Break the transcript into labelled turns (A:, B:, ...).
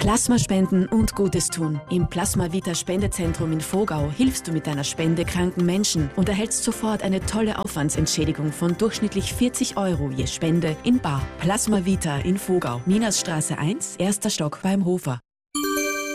A: Plasma spenden und Gutes tun. Im Plasma Vita Spendezentrum in Vogau hilfst du mit deiner Spende kranken Menschen und erhältst sofort eine tolle Aufwandsentschädigung von durchschnittlich 40 € je Spende in bar. Plasma Vita in Vogau, Minersstraße 1, 1. Stock beim Hofer.